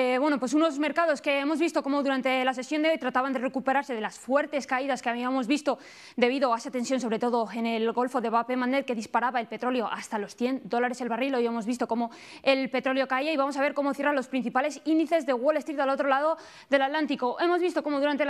Bueno, pues unos mercados que hemos visto como durante la sesión de hoy trataban de recuperarse de las fuertes caídas que habíamos visto debido a esa tensión, sobre todo en el Golfo de Bab el-Mandeb, que disparaba el petróleo hasta los $100 el barril. Hoy hemos visto cómo el petróleo caía y vamos a ver cómo cierran los principales índices de Wall Street al otro lado del Atlántico. Hemos visto cómo durante la